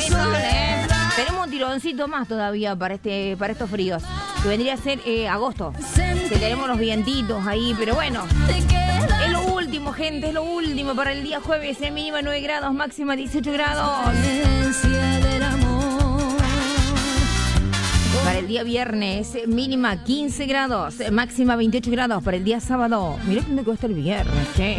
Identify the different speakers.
Speaker 1: sol, Tenemos un tironcito más todavía para estos fríos, que vendría a ser agosto, que tenemos los vientitos ahí, pero bueno, es lo último, gente, es lo último para el día jueves, mínima 9 grados, máxima 18 grados. Para el día viernes, mínima 15 grados, máxima 28 grados. Para el día sábado, mira cuándo va a estar el viernes, che.